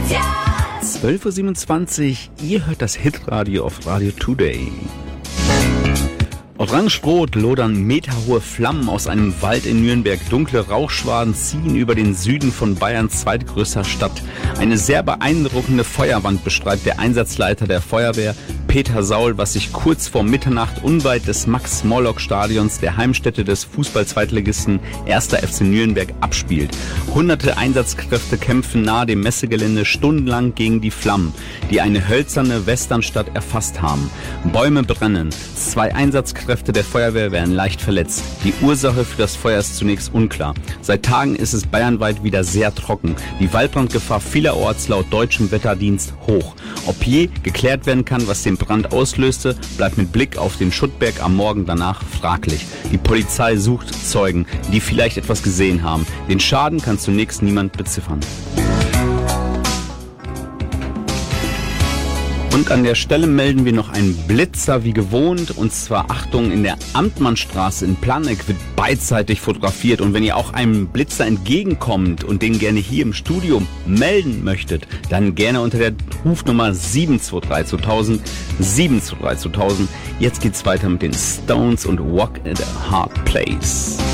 12.27 Uhr, ihr hört das Hitradio auf Radio Today. Orange-rot lodern meterhohe Flammen aus einem Wald in Nürnberg. Dunkle Rauchschwaden ziehen über den Süden von Bayerns zweitgrößter Stadt. Eine sehr beeindruckende Feuerwand beschreibt der Einsatzleiter der Feuerwehr, Peter Saul, was sich kurz vor Mitternacht unweit des Max-Morlock-Stadions, der Heimstätte des Fußball-Zweitligisten 1. FC Nürnberg, abspielt. Hunderte Einsatzkräfte kämpfen nahe dem Messegelände stundenlang gegen die Flammen, die eine hölzerne Westernstadt erfasst haben. Bäume brennen. 2 Einsatzkräfte der Feuerwehr werden leicht verletzt. Die Ursache für das Feuer ist zunächst unklar. Seit Tagen ist es bayernweit wieder sehr trocken. Die Waldbrandgefahr vielerorts laut deutschem Wetterdienst hoch. Ob je geklärt werden kann, was den Brand auslöste, bleibt mit Blick auf den Schuttberg am Morgen danach fraglich. Die Polizei sucht Zeugen, die vielleicht etwas gesehen haben. Den Schaden kann zunächst niemand beziffern. Und an der Stelle melden wir noch einen Blitzer wie gewohnt, und zwar Achtung, in der Amtmannstraße in Planegg wird beidseitig fotografiert, und wenn ihr auch einem Blitzer entgegenkommt und den gerne hier im Studio melden möchtet, dann gerne unter der Rufnummer 723 2000, 723 2000. Jetzt geht's weiter mit den Stones und Walk in a Hard Place.